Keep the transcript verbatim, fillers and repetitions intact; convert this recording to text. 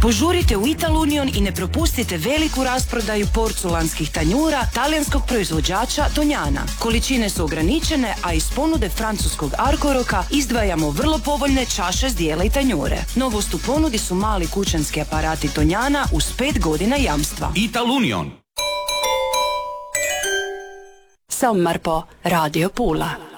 Požurite u Ital Union i ne propustite veliku rasprodaju porculanskih tanjura talijanskog proizvođača Tonjana. Količine su ograničene, a iz ponude francuskog Arcoroka izdvajamo vrlo povoljne čaše, zdjela i tanjure. Novost u ponudi su mali kućanski aparati Tonjana uz pet godina jamstva. Ital Union. Sommar på Radio Pula.